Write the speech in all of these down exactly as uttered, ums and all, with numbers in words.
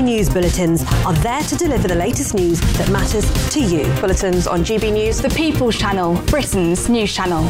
News bulletins are there to deliver the latest news that matters to you. Bulletins on G B News, the People's Channel, Britain's news channel.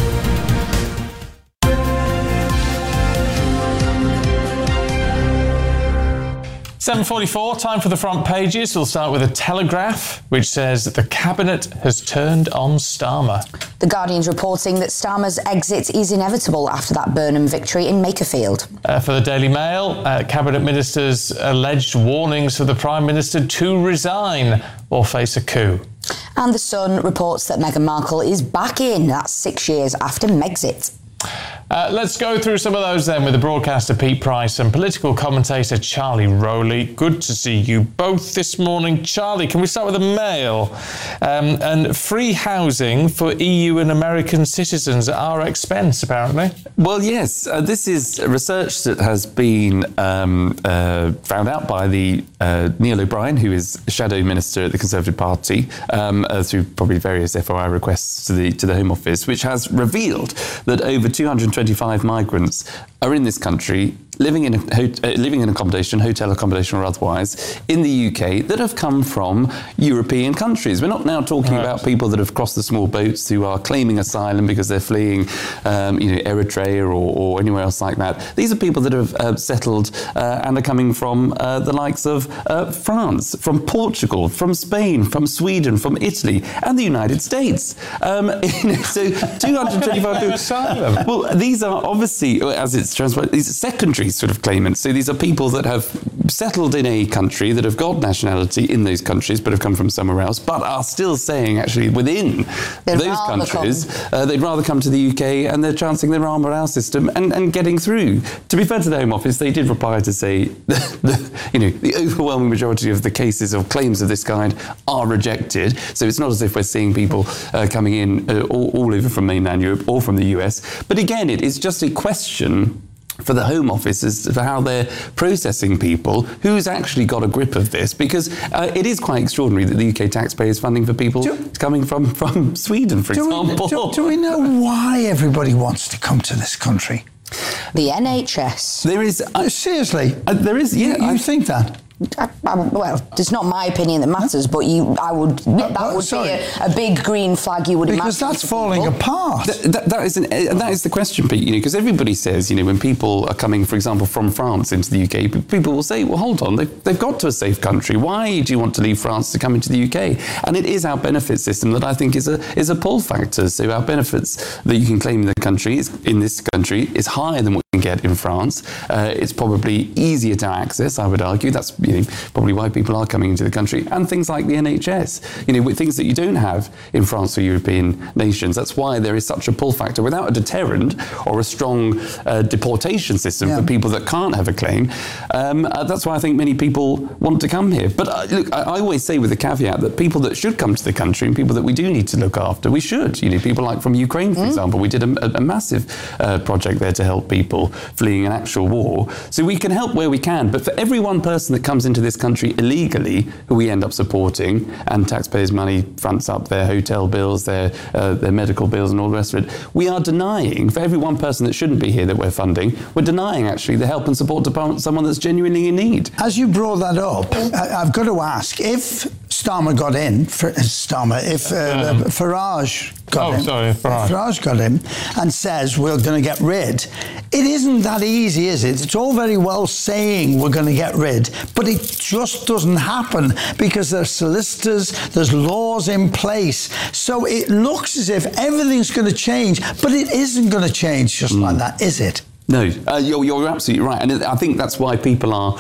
seven forty-four, time for the front pages. We'll start with a Telegraph, which says that the Cabinet has turned on Starmer. The Guardian's reporting that Starmer's exit is inevitable after that Burnham victory in Makerfield. Uh, for the Daily Mail, uh, Cabinet Ministers' alleged warnings for the Prime Minister to resign or face a coup. And The Sun reports that Meghan Markle is back in. That's six years after Megxit. Uh, let's go through some of those then with the broadcaster Pete Price and political commentator Charlie Rowley. Good to see you both this morning. Charlie, can we start with the Mail? Um, and free housing for E U and American citizens at our expense, apparently. Well, yes. Uh, this is research that has been um, uh, found out by the uh, Neil O'Brien, who is Shadow Minister at the Conservative Party, um, uh, through probably various F O I requests to the to the Home Office, which has revealed that over two hundred twenty-five migrants are in this country, living in a, uh, living in accommodation, hotel accommodation or otherwise, in the U K that have come from European countries. We're not now talking right. about people that have crossed the small boats who are claiming asylum because they're fleeing, um, you know, Eritrea or, or anywhere else like that. These are people that have uh, settled uh, and are coming from uh, the likes of uh, France, from Portugal, from Spain, from Sweden, from Italy, and the United States. Um, you know, so two hundred twenty-five people. Asylum. Well, these are obviously, as it's translated, these are secondary sort of claimants. So these are people that have settled in a country, that have got nationality in those countries, but have come from somewhere else, but are still saying actually within they'd those countries, uh, they'd rather come to the U K, and they're chancing their arm on our system and, and getting through. To be fair to the Home Office, they did reply to say, the, you know, the overwhelming majority of the cases of claims of this kind are rejected. So it's not as if we're seeing people uh, coming in uh, all, all over from mainland Europe or from the U S. But again, it is just a question for the Home Office as for how they're processing people, who's actually got a grip of this, because uh, it is quite extraordinary that the U K taxpayer is funding for people do, coming from, from Sweden, for do example. We, do, do we know why everybody wants to come to this country? The N H S. There is... Uh, Seriously? Uh, there is, yeah. You, you I, think that? I, I, well, it's not my opinion that matters, but you, I would. That uh, would sorry. be a, a big green flag. You would because imagine that's falling people. apart. That, that, that is an, uh, that is the question, Pete. You know, because everybody says, you know, when people are coming, for example, from France into the U K, people will say, "Well, hold on, they've, they've got to a safe country. Why do you want to leave France to come into the U K?" And it is our benefit system that I think is a is a pull factor. So our benefits that you can claim in the country is, in this country is higher than what you can get in France. Uh, it's probably easier to access, I would argue. That's you know, probably why people are coming into the country, and things like the N H S, you know, with things that you don't have in France or European nations. That's why there is such a pull factor. Without a deterrent or a strong uh, deportation system yeah. for people that can't have a claim, um, uh, that's why I think many people want to come here. But uh, look, I, I always say with the caveat that people that should come to the country and people that we do need to look after, we should. You know, people like from Ukraine, for mm. example, we did a, a massive uh, project there to help people fleeing an actual war. So we can help where we can, but for every one person that comes into this country illegally, who we end up supporting, and taxpayers' money fronts up their hotel bills, their uh, their medical bills and all the rest of it, we are denying, for every one person that shouldn't be here that we're funding, we're denying actually the help and support to someone that's genuinely in need. As you brought that up, I've got to ask, if Starmer got in, for, Starmer, if uh, um, Farage got oh, in, sorry, Farage. Farage got in and says we're going to get rid, it isn't that easy, is it? It's all very well saying we're going to get rid, but it just doesn't happen because there's solicitors, there's laws in place. So it looks as if everything's going to change, but it isn't going to change just mm. like that, is it? No, uh, you're, you're absolutely right. And I think that's why people are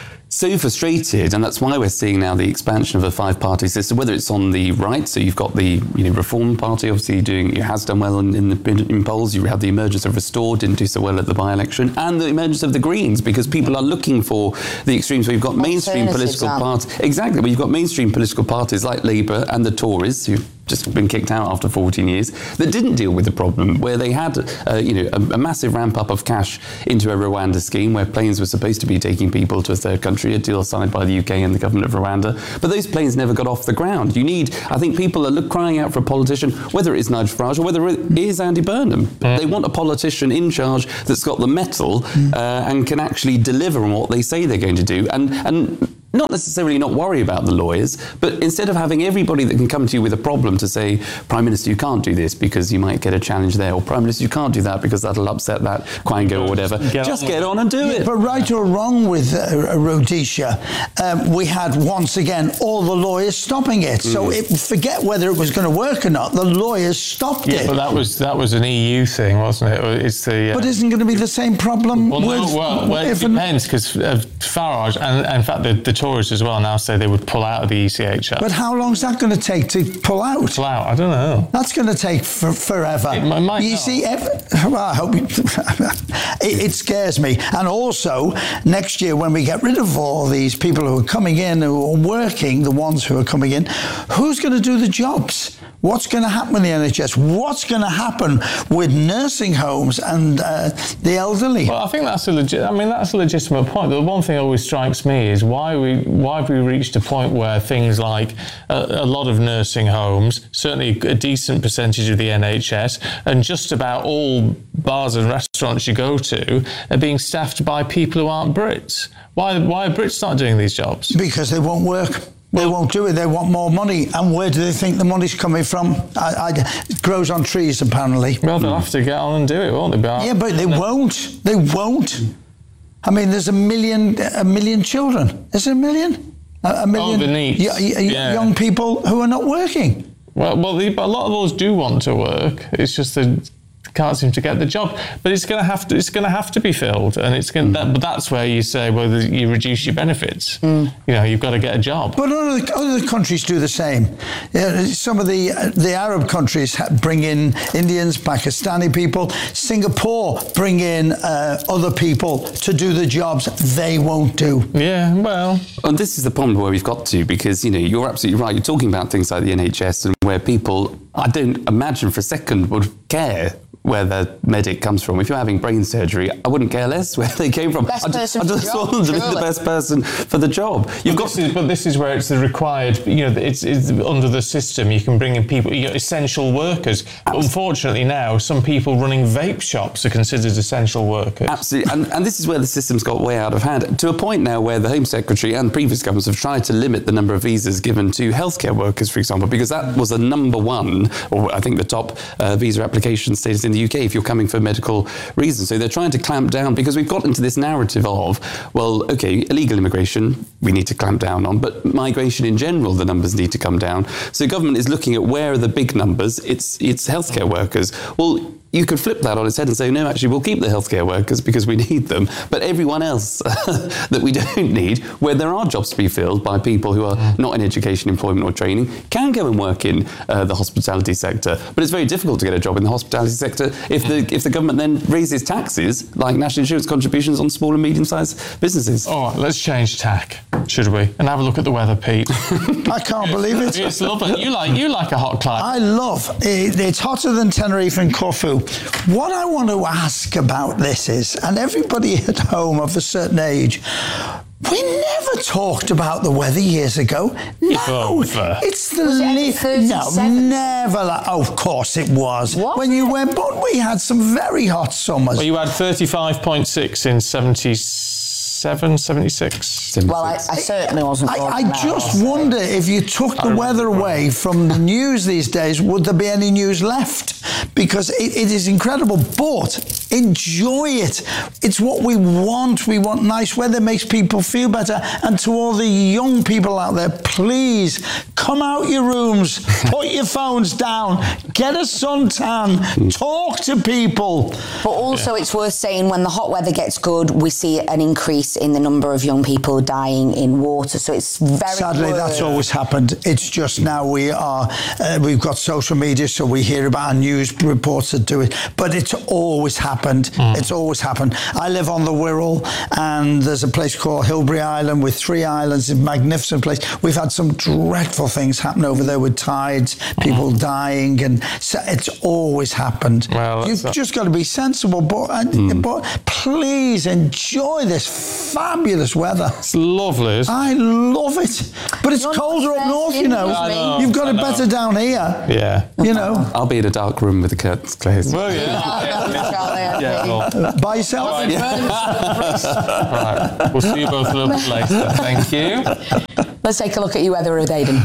so frustrated, and that's why we're seeing now the expansion of a five-party system, whether it's on the right, so you've got the you know, Reform Party obviously doing, it has done well in, in the in polls, you have the emergence of Restore, didn't do so well at the by-election, and the emergence of the Greens, because people are looking for the extremes where you've got mainstream political parties, exactly, where you've got mainstream political parties like Labour and the Tories, who just been kicked out after fourteen years, that didn't deal with the problem, where they had uh, you know, a, a massive ramp up of cash into a Rwanda scheme where planes were supposed to be taking people to a third country, a deal signed by the U K and the government of Rwanda, but those planes never got off the ground. You need, I think people are look, crying out for a politician, whether it is Nigel Farage or whether it is Andy Burnham. Mm. They want a politician in charge that's got the mettle mm. uh, and can actually deliver on what they say they're going to do. And and not necessarily not worry about the lawyers, but instead of having everybody that can come to you with a problem to say, Prime Minister, you can't do this because you might get a challenge there, or Prime Minister, you can't do that because that'll upset that Quango or whatever. Get Just on get on and do yeah, it. But right or wrong with uh, Rhodesia, um, we had once again all the lawyers stopping it. Mm. So it, forget whether it was going to work or not. The lawyers stopped yeah, it. But that was that was an E U thing, wasn't it? It's the. Uh, but isn't going to be the same problem? Well, with, no, well, well it depends because uh, Farage and, and in fact the, the Tories as well now say they would pull out of the E C H R. But how long is that going to take to pull out? Pull out? I don't know. That's going to take for, forever. It might you not. see, every, well, I hope you, it, it scares me. And also, next year when we get rid of all these people who are coming in, who are working, the ones who are coming in, who's going to do the jobs? What's going to happen with the N H S? What's going to happen with nursing homes and uh, the elderly? Well, I think that's a legit. I mean, that's a legitimate point. The one thing that always strikes me is why we why have we reached a point where things like a, a lot of nursing homes, certainly a decent percentage of the N H S, and just about all bars and restaurants you go to are being staffed by people who aren't Brits. Why why are Brits not doing these jobs? Because they won't work. They won't do it. They want more money. And where do they think the money's coming from? I, I, it grows on trees, apparently. Well, they'll have to get on and do it, won't they? But yeah, but they won't. They won't. I mean, there's a million, a million children. Is there a million? A, a million oh, the needs. Y- y- yeah. young people who are not working. Well, well, the, a lot of those do want to work. It's just that can't seem to get the job, but it's going to have to. It's going to have to be filled, and it's going. Mm. That, but that's where you say, well, you reduce your benefits. Mm. You know, you've got to get a job. But other, other countries do the same. Yeah, some of the uh, the Arab countries bring in Indians, Pakistani people. Singapore bring in uh, other people to do the jobs they won't do. Yeah, well, and this is the problem where we've got to, because you know you're absolutely right. You're talking about things like the N H S and where people, I don't imagine for a second would care where the medic comes from. If you're having brain surgery, I wouldn't care less where they came from. Best I person just, for I the just job, want them to surely. be the best person for the job. You've but, got. This is, but this is where it's the required. You know, it's, it's under the system. You can bring in people, you know, essential workers. Absolutely. Unfortunately, now some people running vape shops are considered essential workers. Absolutely, and, and this is where the system's got way out of hand, to a point now where the Home Secretary and previous governments have tried to limit the number of visas given to healthcare workers, for example, because that was the number one, or I think the top uh, visa application status in the U K if you're coming for medical reasons. So they're trying to clamp down, because we've got into this narrative of, well, okay, illegal immigration we need to clamp down on, but migration in general, the numbers need to come down. So government is looking at where are the big numbers. It's it's healthcare workers. Well, you could flip that on its head and say, no, actually, we'll keep the healthcare workers because we need them. But everyone else that we don't need, where there are jobs to be filled by people who are not in education, employment or training, can go and work in uh, the hospitality sector. But it's very difficult to get a job in the hospitality sector if the if the government then raises taxes, like national insurance contributions on small and medium-sized businesses. All right, let's change tack, should we? And have a look at the weather, Pete. I can't believe it. It's lovely. You like, you like a hot climate. I love it. It's hotter than Tenerife and Corfu. What I want to ask about this is, and everybody at home of a certain age, we never talked about the weather years ago. No, Over. it's the Was it le- no, thirty-seven? never. Like, oh, of course it was. Was when you it? went, but we had some very hot summers. Well, you had thirty-five point six in seventy-seven, seventy-six. Well, I, I certainly wasn't. I, born I now. just wonder if you took the weather away from the news these days, would there be any news left? Because it, it is incredible, but enjoy it. It's what we want. We want nice weather, makes people feel better. And to all the young people out there, please come out your rooms, put your phones down, get a suntan, talk to people. But also, it's worth saying when the hot weather gets good, we see an increase in the number of young people dying in water. So it's very Sadly, worth. that's always happened. It's just now we are, uh, we've got social media, so we hear about our news reports that do it. But it's always happened. Mm. It's always happened. I live on the Wirral, and there's a place called Hilbury Island with three islands, a magnificent place. We've had some dreadful things happen over there with tides, people mm. dying, and so it's always happened. Well, You've a- just got to be sensible, but, mm. but please enjoy this fabulous weather. It's lovely. Isn't it? I love it. But it's You're colder up north, you know. I know. You've got I it know. better down here. Yeah. You know. I'll be in a dark room with the curtains closed. Well, yeah. Yeah, well, By yourself. All right. Right. We'll see you both a little bit later. Thank you. Let's take a look at your weather with Aidan.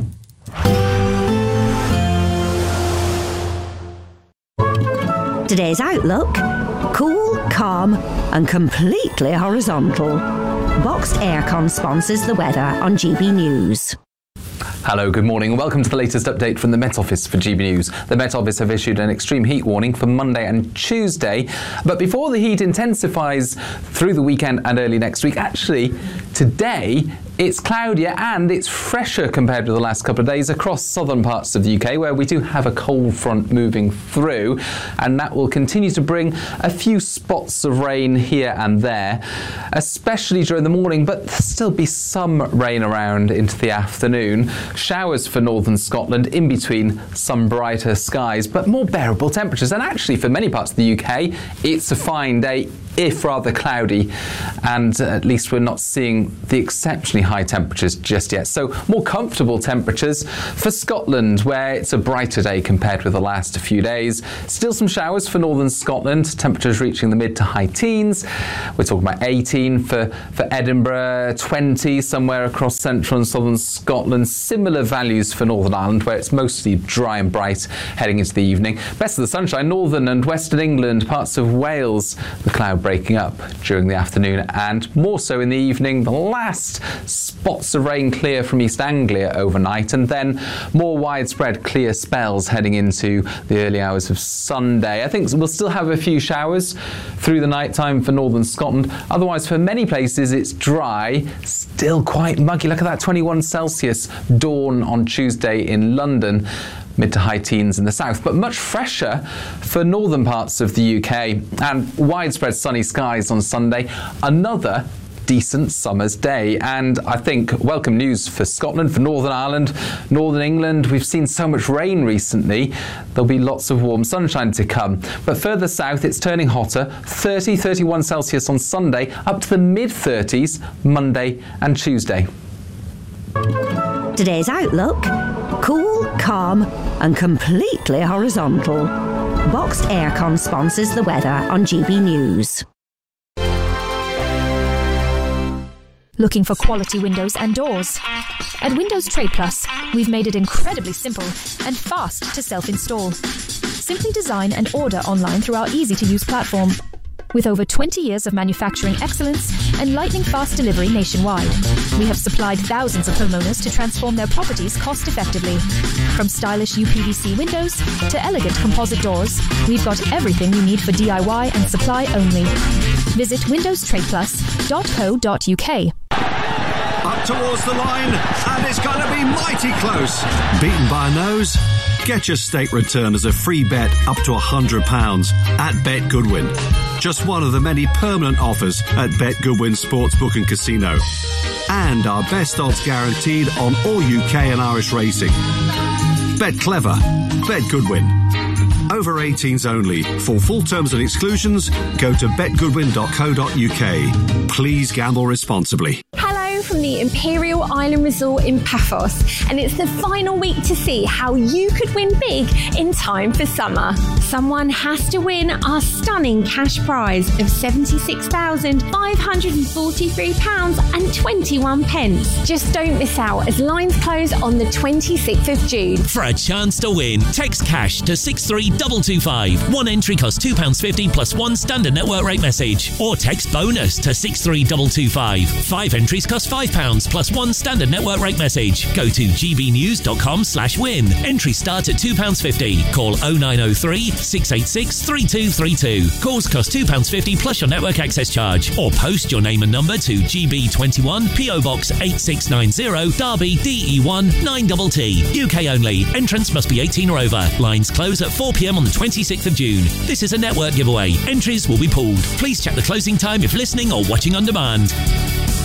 Today's outlook: cool, calm, and completely horizontal. Boxed Aircon sponsors the weather on G B News. Hello, good morning and welcome to the latest update from the Met Office for G B News. The Met Office have issued an extreme heat warning for Monday and Tuesday, but before the heat intensifies through the weekend and early next week, actually today it's cloudier and it's fresher compared with the last couple of days across southern parts of the U K, where we do have a cold front moving through, and that will continue to bring a few spots of rain here and there, especially during the morning, but there'll still be some rain around into the afternoon. Showers for northern Scotland in between some brighter skies, but more bearable temperatures. And actually for many parts of the U K, it's a fine day, if rather cloudy, and at least we're not seeing the exceptionally high temperatures just yet. So more comfortable temperatures for Scotland, where it's a brighter day compared with the last few days. Still some showers for northern Scotland, temperatures reaching the mid to high teens. We're talking about eighteen for, for Edinburgh, twenty somewhere across central and southern Scotland. Similar values for Northern Ireland, where it's mostly dry and bright heading into the evening. Best of the sunshine, northern and western England, parts of Wales, the cloud breaking up during the afternoon and more so in the evening. The last spots of rain clear from East Anglia overnight, and then more widespread clear spells heading into the early hours of Sunday. I think we'll still have a few showers through the night time for northern Scotland. Otherwise, for many places, it's dry, still quite muggy. Look at that, twenty-one Celsius dawn on Tuesday in London. Mid to high teens in the south, but much fresher for northern parts of the U K, and widespread sunny skies on Sunday. Another decent summer's day, and I think welcome news for Scotland, for Northern Ireland, Northern England. We've seen so much rain recently. There'll be lots of warm sunshine to come, but further south it's turning hotter. thirty, thirty-one Celsius on Sunday, up to the mid thirties Monday and Tuesday. Today's outlook: cool, calm, and completely horizontal. Boxed Aircon sponsors the weather on G B News. Looking for quality windows and doors? At Windows Trade Plus, we've made it incredibly simple and fast to self-install. Simply design and order online through our easy-to-use platform. With over twenty years of manufacturing excellence and lightning-fast delivery nationwide, we have supplied thousands of homeowners to transform their properties cost-effectively. From stylish U P V C windows to elegant composite doors, we've got everything you need for D I Y and supply only. Visit windows trade plus dot co dot U K. Up towards the line, and it's going to be mighty close. Beaten by a nose? Get your stake return as a free bet up to one hundred pounds at Bet Goodwin. Just one of the many permanent offers at Bet Goodwin Sportsbook and Casino. And our best odds guaranteed on all U K and Irish racing. Bet clever. Bet Goodwin. Over eighteens only. For full terms and exclusions, go to bet goodwin dot co dot U K. Please gamble responsibly. Hello from the Imperial Island Resort in Paphos, and it's the final week to see how you could win big in time for summer. Someone has to win our stunning cash prize of seventy-six thousand five hundred forty-three pounds and twenty-one pence. Just don't miss out as lines close on the twenty-sixth of June. For a chance to win, text cash to six three two two five. One entry costs two pounds fifty plus one standard network rate message. Or text bonus to six three two two five. Five entries cost five pounds plus one standard network rate message. Go to g b news dot com slash win. Entries start at two pounds fifty. Call oh nine oh three, six eight six, three two three two. Calls cost two pounds fifty plus your network access charge. Or post your name and number to G B twenty-one, P O Box eight six nine zero, Derby, D E one nine T T. U K only. Entrance must be eighteen or over. Lines close at four p m on the twenty-sixth of June. This is a network giveaway. Entries will be pulled. Please check the closing time if listening or watching on demand.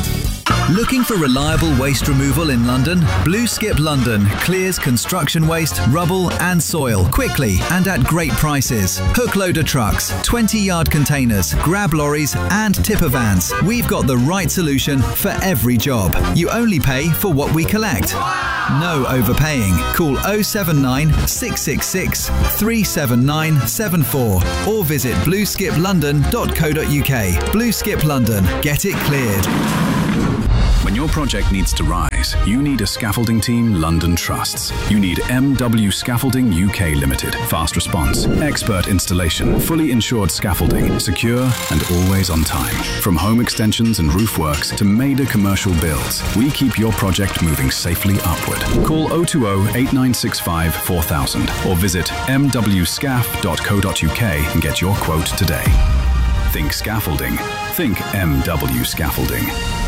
Looking for reliable waste removal in London? Blue Skip London clears construction waste, rubble and soil quickly and at great prices. Hook loader trucks, twenty yard containers, grab lorries and tipper vans. We've got the right solution for every job. You only pay for what we collect. No overpaying. Call oh seven nine, six six six, three seven nine seven four or visit blue skip london dot co dot uk. Blue Skip London. Get it cleared. When your project needs to rise, you need a scaffolding team London trusts. You need M W Scaffolding U K Limited. Fast response, expert installation, fully insured scaffolding, secure and always on time. From home extensions and roof works to major commercial builds, we keep your project moving safely upward. Call oh two oh, eight nine six five, four thousand or visit m w scaff dot co dot uk and get your quote today. Think scaffolding. Think M W Scaffolding.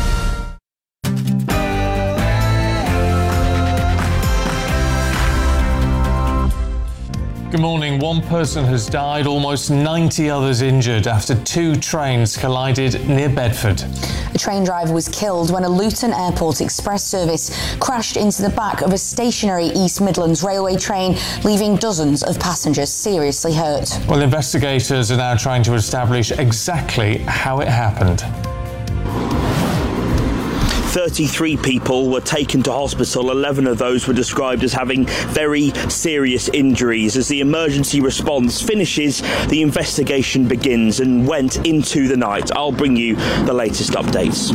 Good morning. One person has died, almost ninety others injured after two trains collided near Bedford. A train driver was killed when a Luton Airport Express service crashed into the back of a stationary East Midlands Railway train, leaving dozens of passengers seriously hurt. Well, investigators are now trying to establish exactly how it happened. thirty-three people were taken to hospital. eleven of those were described as having very serious injuries. As the emergency response finishes, the investigation begins and went into the night. I'll bring you the latest updates.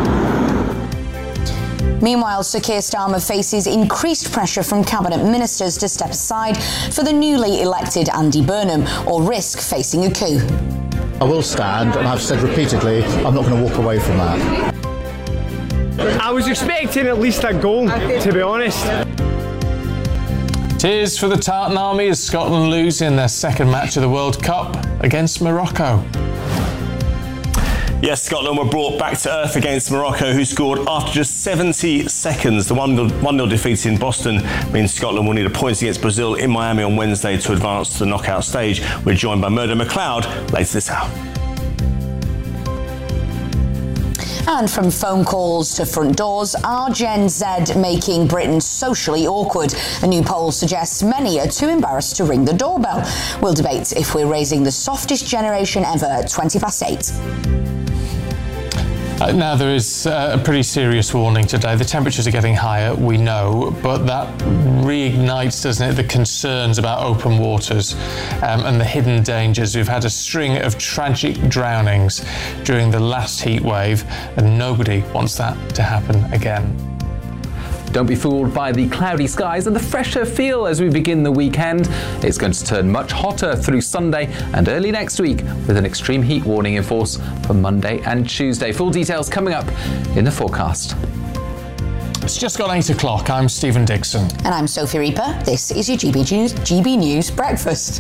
Meanwhile, Sir Keir Starmer faces increased pressure from cabinet ministers to step aside for the newly elected Andy Burnham or risk facing a coup. I will stand, and I've said repeatedly, I'm not going to walk away from that. I was expecting at least a goal, to be honest. Tears for the Tartan Army as Scotland lose in their second match of the World Cup against Morocco. Yes, Scotland were brought back to earth against Morocco, who scored after just seventy seconds. The one nil defeat in Boston means Scotland will need a point against Brazil in Miami on Wednesday to advance to the knockout stage. We're joined by Murdo McLeod later this hour. And from phone calls to front doors, are Gen Z making Britain socially awkward? A new poll suggests many are too embarrassed to ring the doorbell. We'll debate if we're raising the softest generation ever at twenty past eight. Uh, now, there is uh, a pretty serious warning today. The temperatures are getting higher, we know, but that reignites, doesn't it, the concerns about open waters um, and the hidden dangers. We've had a string of tragic drownings during the last heat wave, and nobody wants that to happen again. Don't be fooled by the cloudy skies and the fresher feel as we begin the weekend. It's going to turn much hotter through Sunday and early next week with an extreme heat warning in force for Monday and Tuesday. Full details coming up in the forecast. It's just gone eight o'clock. I'm Stephen Dixon. And I'm Sophie Reaper. This is your G B News, G B News Breakfast.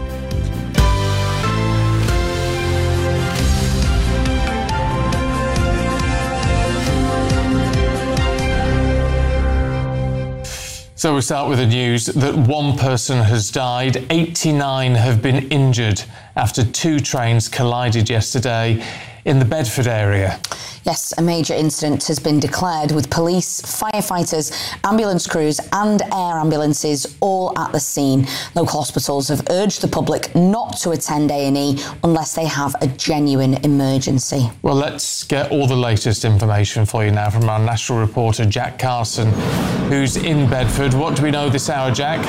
So we start with the news that one person has died, eighty-nine have been injured after two trains collided yesterday in the Bedford area. Yes, a major incident has been declared with police, firefighters, ambulance crews and air ambulances all at the scene. Local hospitals have urged the public not to attend A and E unless they have a genuine emergency. Well, let's get all the latest information for you now from our national reporter Jack Carson, who's in Bedford. What do we know this hour, Jack?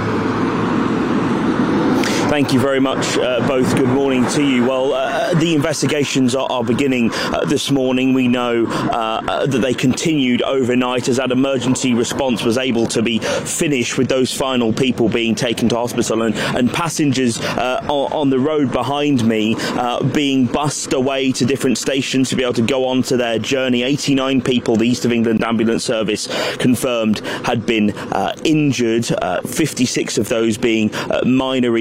Thank you very much, uh, both. Good morning to you. Well, uh, the investigations are, are beginning uh, this morning. We know uh, uh, that they continued overnight as that emergency response was able to be finished with those final people being taken to hospital and, and passengers uh, on, on the road behind me uh, being bussed away to different stations to be able to go on to their journey. eighty-nine people, the East of England Ambulance Service confirmed, had been uh, injured, uh, fifty-six of those being uh, minor injuries.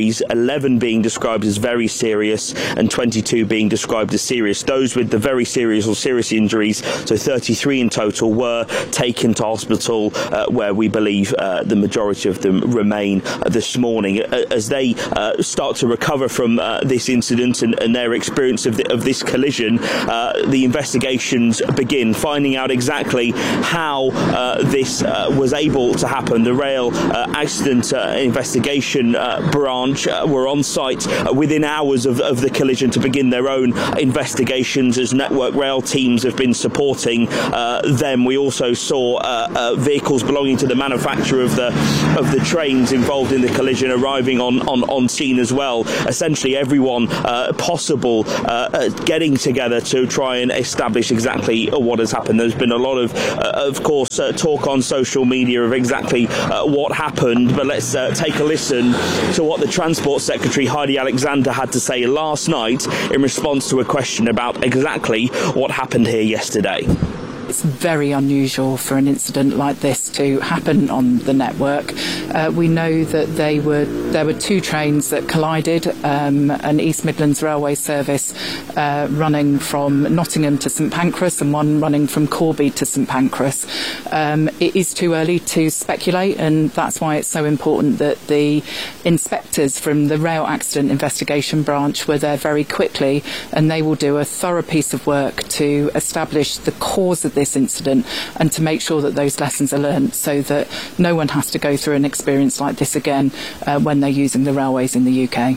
injuries, eleven being described as very serious and twenty-two being described as serious. Those with the very serious or serious injuries, so thirty-three in total, were taken to hospital uh, where we believe uh, the majority of them remain uh, this morning. As they uh, start to recover from uh, this incident and, and their experience of, the, of this collision, uh, the investigations begin, finding out exactly how uh, this uh, was able to happen. The rail uh, accident uh, investigation uh, branch uh, were on site uh, within hours of, of the collision to begin their own investigations, as Network Rail teams have been supporting uh, them. We also saw uh, uh, vehicles belonging to the manufacturer of the of the trains involved in the collision arriving on, on, on scene as well. Essentially everyone uh, possible uh, uh, getting together to try and establish exactly what has happened. There's been a lot of, uh, of course, uh, talk on social media of exactly uh, what happened, but let's uh, take a listen to what the Transport Secretary Heidi Alexander had to say last night in response to a question about exactly what happened here yesterday. It's very unusual for an incident like this to happen on the network. Uh, we know that they were there were two trains that collided, um, an East Midlands Railway service uh, running from Nottingham to St Pancras and one running from Corby to St Pancras. Um, it is too early to speculate, and that's why it's so important that the inspectors from the Rail Accident Investigation Branch were there very quickly, and they will do a thorough piece of work to establish the cause of this incident and to make sure that those lessons are learned, so that no one has to go through an experience like this again uh, when they're using the railways in the U K.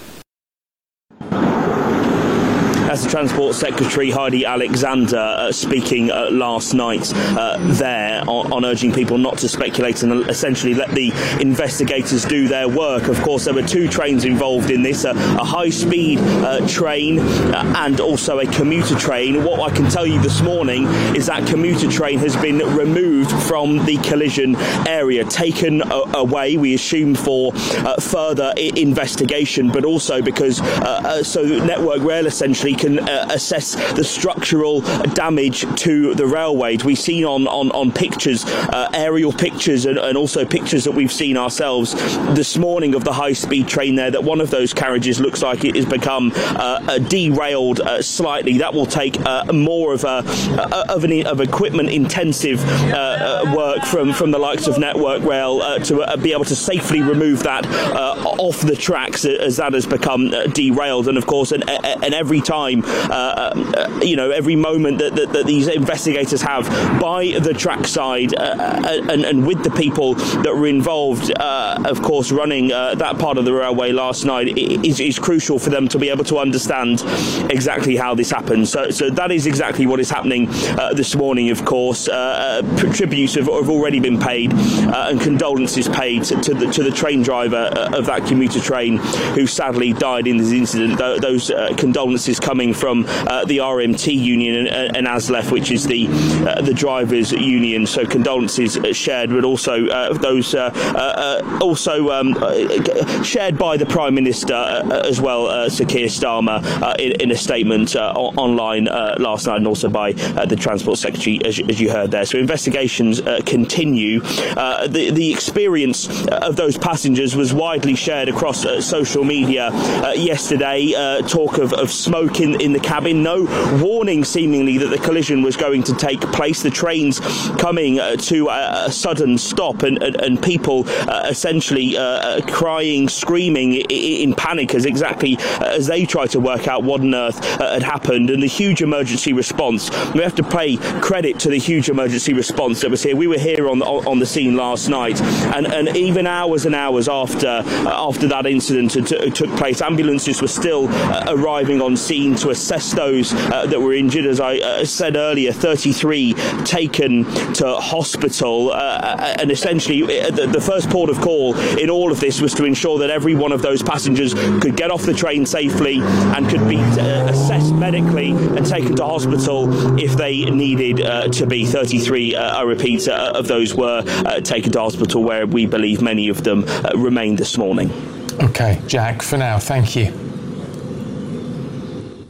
That's the Transport Secretary Heidi Alexander uh, speaking uh, last night uh, there on, on urging people not to speculate and essentially let the investigators do their work. Of course, there were two trains involved in this, uh, a high-speed uh, train uh, and also a commuter train. What I can tell you this morning is that commuter train has been removed from the collision area, taken uh, away, we assume, for uh, further I- investigation, but also because uh, uh, so Network Rail essentially can uh, assess the structural damage to the railways. We've seen on, on, on pictures, uh, aerial pictures and, and also pictures that we've seen ourselves this morning of the high-speed train there, that one of those carriages looks like it has become uh, derailed uh, slightly. That will take uh, more of a uh, of an of equipment intensive uh, uh, work from, from the likes of Network Rail uh, to uh, be able to safely remove that uh, off the tracks as that has become uh, derailed. And of course, and, and every time Uh, uh, you know, every moment that, that, that these investigators have by the trackside uh, and, and with the people that were involved, uh, of course, running uh, that part of the railway last night is, is crucial for them to be able to understand exactly how this happened. So, so that is exactly what is happening uh, this morning, of course. Uh, uh, tributes have, have already been paid uh, and condolences paid to, to, the, to the train driver uh, of that commuter train who sadly died in this incident. Th- those uh, condolences coming from uh, the R M T union and, and ASLEF, which is the uh, the drivers union. So condolences shared, but also uh, those uh, uh, also um, uh, shared by the Prime Minister uh, as well, uh, Sir Keir Starmer, uh, in, in a statement uh, online uh, last night, and also by uh, the Transport Secretary, as, as you heard there. So investigations uh, continue. Uh, the the experience of those passengers was widely shared across uh, social media uh, yesterday. Uh, talk of, of smoke in, in the cabin, no warning seemingly that the collision was going to take place. The trains coming uh, to a, a sudden stop, and, and, and people uh, essentially uh, crying, screaming in, in panic as exactly as they try to work out what on earth uh, had happened. And the huge emergency response, we have to pay credit to the huge emergency response that was here. We were here on the, on the scene last night, and, and even hours and hours after uh, after that incident t- took place, ambulances were still uh, arriving on scene to assess those uh, that were injured. As I uh, said earlier, thirty-three taken to hospital, uh, and essentially the, the first port of call in all of this was to ensure that every one of those passengers could get off the train safely and could be uh, assessed medically and taken to hospital if they needed uh, to be. thirty-three, uh, I repeat, uh, of those were uh, taken to hospital, where we believe many of them uh, remain this morning. Okay, Jack, for now, thank you.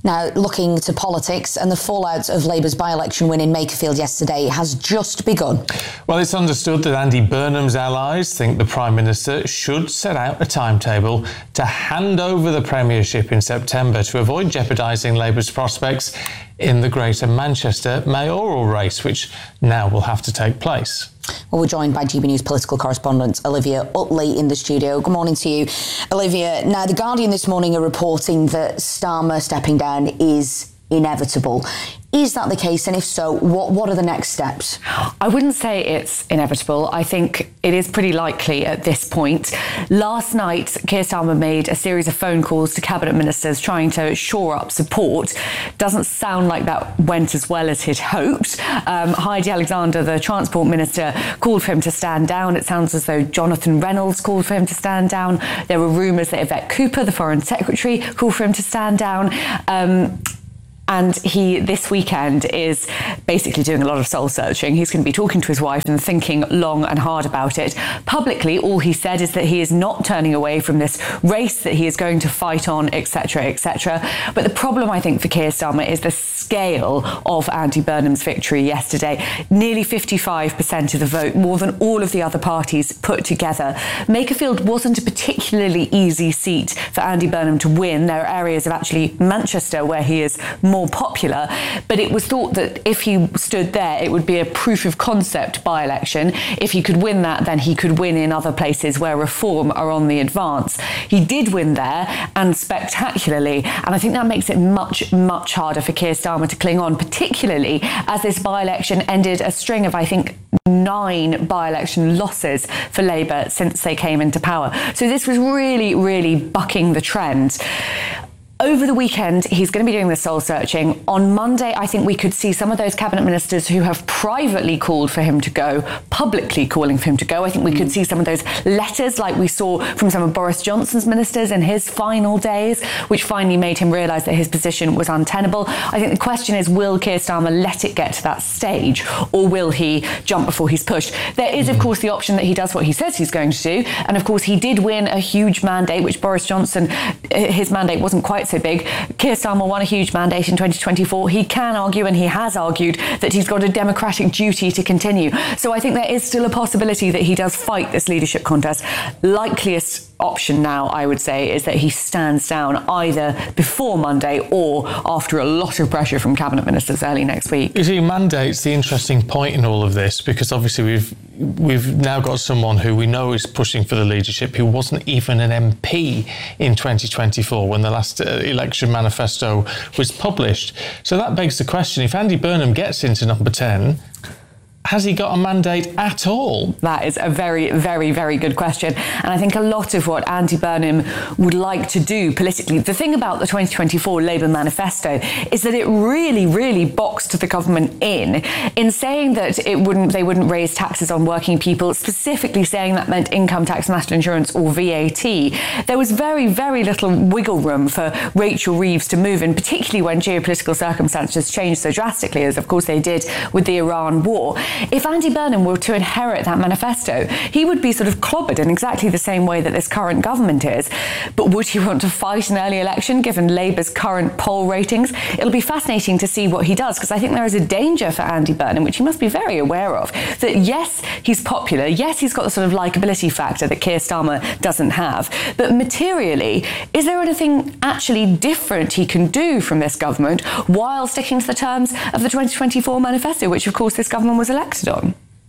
Now, looking to politics, and the fallout of Labour's by-election win in Makerfield yesterday has just begun. Well, it's understood that Andy Burnham's allies think the Prime Minister should set out a timetable to hand over the Premiership in September to avoid jeopardising Labour's prospects in the Greater Manchester mayoral race, which now will have to take place. Well, we're joined by G B News political correspondent Olivia Utley in the studio. Good morning to you, Olivia. Now, The Guardian this morning are reporting that Starmer stepping down is inevitable. Is that the case? And if so, what, what are the next steps? I wouldn't say it's inevitable. I think it is pretty likely at this point. Last night, Keir Starmer made a series of phone calls to cabinet ministers trying to shore up support. Doesn't sound like that went as well as he'd hoped. Um, Heidi Alexander, the transport minister, called for him to stand down. It sounds as though Jonathan Reynolds called for him to stand down. There were rumours that Yvette Cooper, the foreign secretary, called for him to stand down. Um, And he, this weekend, is basically doing a lot of soul searching. He's going to be talking to his wife and thinking long and hard about it. Publicly, all he said is that he is not turning away from this race, that he is going to fight on, et cetera, et cetera. But the problem, I think, for Keir Starmer is the scale of Andy Burnham's victory yesterday. Nearly fifty-five percent of the vote, more than all of the other parties put together. Makerfield wasn't a particularly easy seat for Andy Burnham to win. There are areas of actually Manchester where he is more more popular, but it was thought that if he stood there, it would be a proof of concept by-election. If he could win that, then he could win in other places where reform are on the advance. He did win there, and spectacularly, and I think that makes it much, much harder for Keir Starmer to cling on, particularly as this by-election ended a string of, I think, nine by-election losses for Labour since they came into power. So this was really, really bucking the trend. Over the weekend, he's going to be doing the soul searching. On Monday, I think we could see some of those cabinet ministers who have privately called for him to go, publicly calling for him to go. I think we could see some of those letters like we saw from some of Boris Johnson's ministers in his final days, which finally made him realise that his position was untenable. I think the question is, will Keir Starmer let it get to that stage, or will he jump before he's pushed? There is, of course, the option that he does what he says he's going to do. And, of course, he did win a huge mandate, which Boris Johnson, his mandate wasn't quite so big. Keir Starmer won a huge mandate in twenty twenty-four. He can argue, and he has argued, that he's got a democratic duty to continue. So I think there is still a possibility that he does fight this leadership contest. Likeliest option now, I would say, is that he stands down either before Monday or after a lot of pressure from cabinet ministers early next week. You see, mandate's the interesting point in all of this, because obviously we've we've now got someone who we know is pushing for the leadership who wasn't even an M P in twenty twenty-four when the last uh, election manifesto was published. So that begs the question, if Andy Burnham gets into number ten, has he got a mandate at all? That is a very, very, very good question. And I think a lot of what Andy Burnham would like to do politically, the thing about the twenty twenty-four Labour manifesto is that it really, really boxed the government in, in saying that it wouldn't, they wouldn't raise taxes on working people, specifically saying that meant income tax, national insurance or V A T. There was very, very little wiggle room for Rachel Reeves to move in, particularly when geopolitical circumstances changed so drastically, as of course they did with the Iran war. If Andy Burnham were to inherit that manifesto, he would be sort of clobbered in exactly the same way that this current government is. But would he want to fight an early election, given Labour's current poll ratings? It'll be fascinating to see what he does, because I think there is a danger for Andy Burnham, which he must be very aware of, that yes, he's popular, yes, he's got the sort of likeability factor that Keir Starmer doesn't have, but materially, is there anything actually different he can do from this government while sticking to the terms of the twenty twenty-four manifesto, which of course this government was elected on?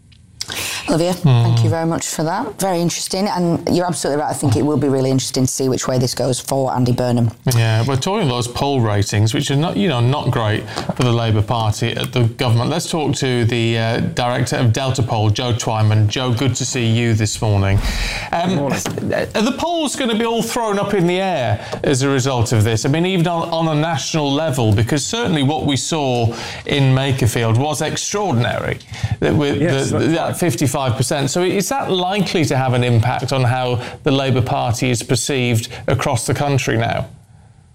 Olivia, mm. thank you very much for that. Very interesting, and you're absolutely right. I think it will be really interesting to see which way this goes for Andy Burnham. Yeah, we're talking those poll ratings, which are not, you know, not great for the Labour Party at the government. Let's talk to the uh, director of Delta Poll, Joe Twyman. Joe, good to see you this morning. Um, good morning. Are the polls going to be all thrown up in the air as a result of this? I mean, even on, on a national level, because certainly what we saw in Makerfield was extraordinary. That with yes, the, that right. fifty-five percent. So is that likely to have an impact on how the Labour Party is perceived across the country now?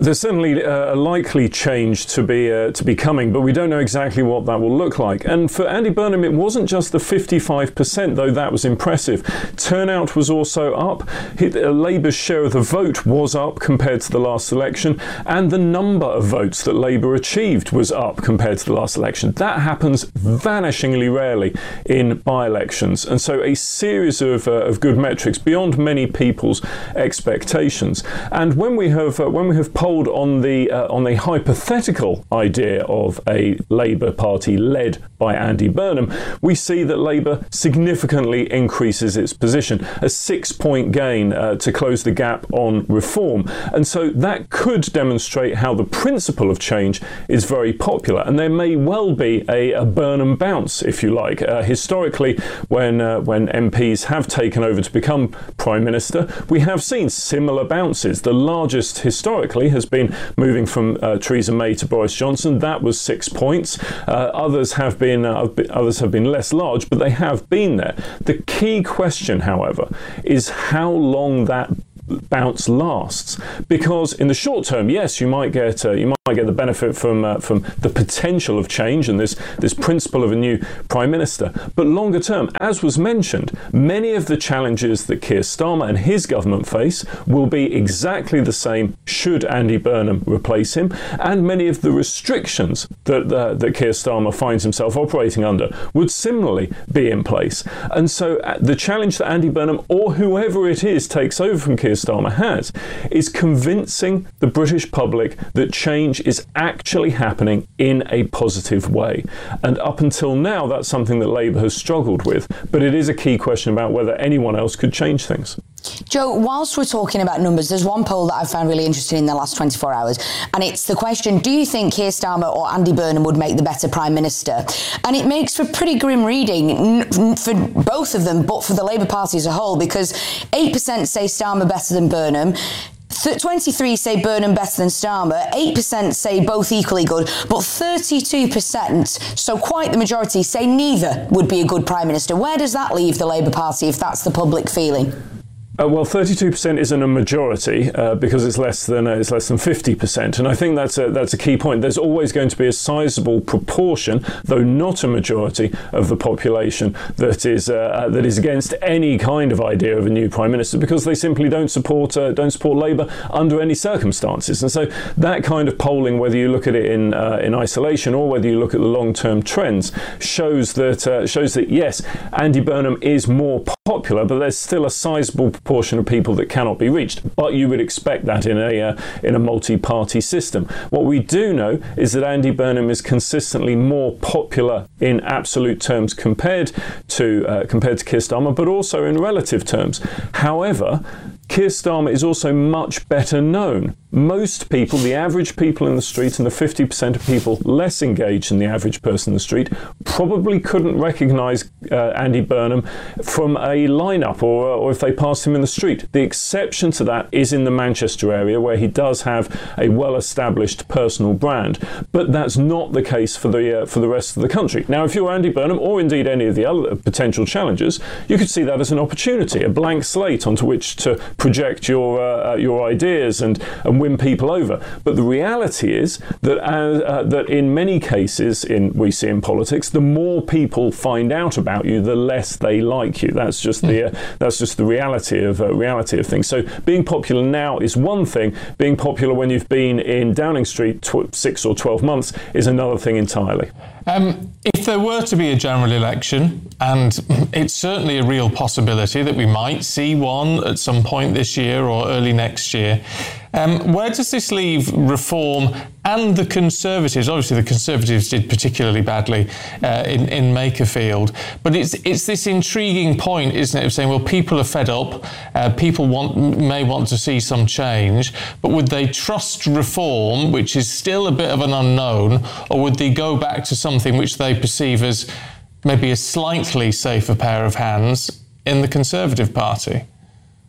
There's certainly uh, a likely change to be uh, to be coming, but we don't know exactly what that will look like. And for Andy Burnham, it wasn't just the fifty-five percent, though that was impressive. Turnout was also up. Labour's share of the vote was up compared to the last election, and the number of votes that Labour achieved was up compared to the last election. That happens vanishingly rarely in by-elections, and so a series of, uh, of good metrics beyond many people's expectations. And when we have uh, when we have polled on the uh, on the hypothetical idea of a Labour Party led by Andy Burnham, we see that Labour significantly increases its position, a six-point gain uh, to close the gap on reform. And so that could demonstrate how the principle of change is very popular. And there may well be a, a Burnham bounce, if you like. Uh, historically, when uh, when M Ps have taken over to become Prime Minister, we have seen similar bounces. The largest historically has been moving from uh, Theresa May to Boris Johnson. That was six points. Uh, others have been uh, others have been less large, but they have been there. The key question, however, is how long that bounce lasts, because in the short term, yes, you might get uh, you might get the benefit from uh, from the potential of change and this this principle of a new prime minister. But longer term, as was mentioned, many of the challenges that Keir Starmer and his government face will be exactly the same should Andy Burnham replace him, and many of the restrictions that uh, that Keir Starmer finds himself operating under would similarly be in place. And so uh, the challenge that Andy Burnham or whoever it is takes over from Keir Starmer has is convincing the British public that change is actually happening in a positive way. And up until now, that's something that Labour has struggled with, but it is a key question about whether anyone else could change things. Joe, whilst we're talking about numbers, there's one poll that I found really interesting in the last twenty-four hours, and it's the question, do you think Keir Starmer or Andy Burnham would make the better Prime Minister? And it makes for pretty grim reading for both of them, but for the Labour Party as a whole, because eight percent say Starmer better than Burnham, twenty-three say Burnham better than Starmer, eight percent say both equally good, but thirty-two percent, so quite the majority, say neither would be a good Prime Minister. Where does that leave the Labour Party if that's the public feeling? Uh, well, thirty-two percent isn't a majority uh, because it's less than uh, it's less than fifty percent, and I think that's a, that's a key point. There's always going to be a sizable proportion, though not a majority, of the population that is uh, that is against any kind of idea of a new prime minister because they simply don't support uh, don't support Labour under any circumstances. And so that kind of polling, whether you look at it in uh, in isolation or whether you look at the long-term trends, shows that uh, shows that yes, Andy Burnham is more popular, but there's still a sizable proportion of people that cannot be reached. But you would expect that in a uh, in a multi-party system. What we do know is that Andy Burnham is consistently more popular in absolute terms compared to uh, compared to Keir Starmer, but also in relative terms. However, Keir Starmer is also much better known. Most people, the average people in the street and the fifty percent of people less engaged than the average person in the street, probably couldn't recognise uh, Andy Burnham from a lineup or, or if they passed him in the street. The exception to that is in the Manchester area, where he does have a well-established personal brand. But that's not the case for the uh, for the rest of the country. Now, if you're Andy Burnham, or indeed any of the other potential challengers, you could see that as an opportunity, a blank slate onto which to project your uh, your ideas and, and win people over. But the reality is that uh, uh, that in many cases in we see in politics, the more people find out about you, the less they like you. That's just the uh, that's just the reality of uh, reality of things. So being popular now is one thing. Being popular when you've been in Downing Street tw- six or twelve months is another thing entirely. Um, if there were to be a general election, and it's certainly a real possibility that we might see one at some point this year or early next year, um, where does this leave Reform and the Conservatives? Obviously, the Conservatives did particularly badly uh, in, in Makerfield, but it's it's this intriguing point, isn't it, of saying, well, people are fed up, uh, people want may want to see some change, but would they trust Reform, which is still a bit of an unknown, or would they go back to something which they perceive as maybe a slightly safer pair of hands in the Conservative Party?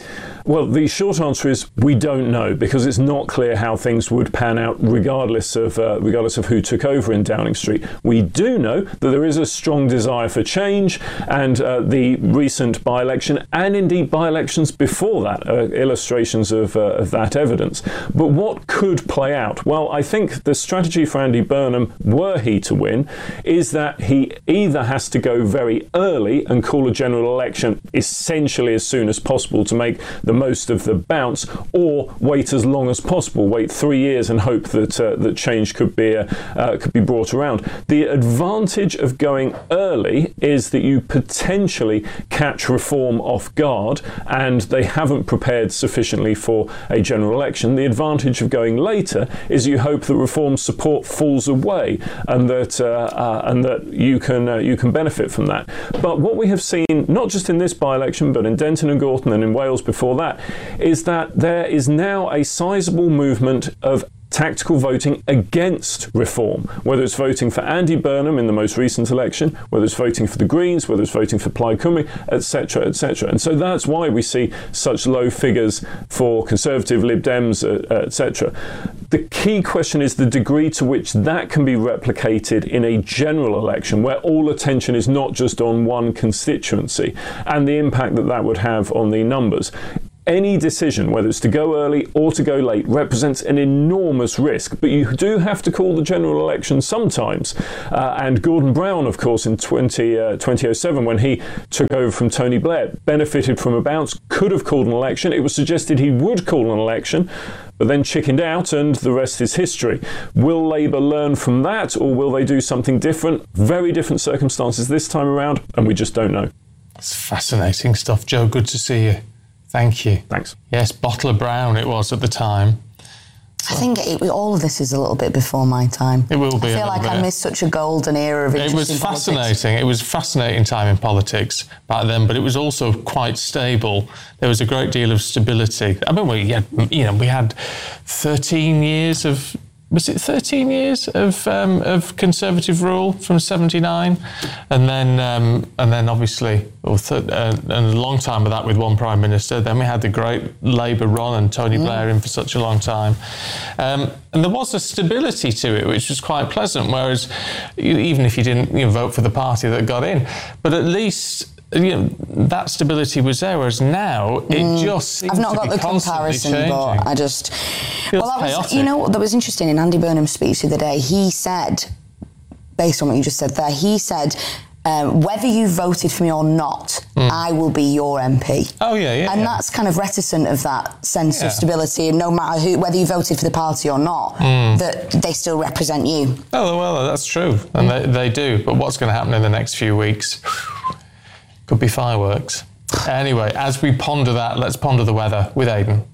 Well, the short answer is we don't know, because it's not clear how things would pan out regardless of uh, regardless of who took over in Downing Street. We do know that there is a strong desire for change, and uh, the recent by-election, and indeed by-elections before that, are illustrations of, uh, of that evidence. But what could play out? Well, I think the strategy for Andy Burnham, were he to win, is that he either has to go very early and call a general election essentially as soon as possible to make the most of the bounce, or wait as long as possible, wait three years and hope that uh, that change could be uh, uh, could be brought around. The advantage of going early is that you potentially catch reform off guard, and they haven't prepared sufficiently for a general election. The advantage of going later is you hope that reform support falls away, and that uh, uh, and that you can uh, you can benefit from that. But what we have seen, not just in this by-election, but in Denton and Gorton and in Wales before that, is that there is now a sizable movement of tactical voting against reform, whether it's voting for Andy Burnham in the most recent election, whether it's voting for the Greens, whether it's voting for Plaid Cymru, et cetera, et cetera. And so that's why we see such low figures for Conservative, Lib Dems, uh, et cetera. The key question is the degree to which that can be replicated in a general election, where all attention is not just on one constituency, and the impact that that would have on the numbers. Any decision, whether it's to go early or to go late, represents an enormous risk, but you do have to call the general election sometimes. Uh, and Gordon Brown, of course, in twenty, uh, twenty oh seven, when he took over from Tony Blair, benefited from a bounce, could have called an election. It was suggested he would call an election, but then chickened out, and the rest is history. Will Labour learn from that, or will they do something different? Very different circumstances this time around, and we just don't know. It's fascinating stuff, Joe. Good to see you. Thank you. Thanks. Yes, Bottle of Brown it was at the time. I think it, all of this is a little bit before my time. It will be. I feel like bit. I missed such a golden era of It was fascinating. Politics. It was a fascinating time in politics back then, but it was also quite stable. There was a great deal of stability. I mean, we had, you know, we had thirteen years of. Was it thirteen years of um, of Conservative rule from seventy-nine, and then um, and then obviously, well, th- uh, and a long time of that with one Prime Minister. Then we had the great Labour run and Tony mm. Blair in for such a long time, um, and there was a stability to it which was quite pleasant. Whereas, you, even if you didn't you know, vote for the party that got in, but at least. You know, that stability was there, whereas now it mm. just seems I've not to got be the constantly comparison, changing. but I just Feels well, that chaotic. was you know what that was interesting in Andy Burnham's speech the other day. He said, based on what you just said there, he said. Um, whether you voted for me or not, mm. I will be your M P. Oh yeah, yeah. And yeah. that's kind of reticent of that sense yeah. of stability, and no matter who, whether you voted for the party or not, mm. that they still represent you. Oh well, that's true, and mm. they, they do. But what's going to happen in the next few weeks? Could be fireworks. Anyway, as we ponder that, let's ponder the weather with Aidan.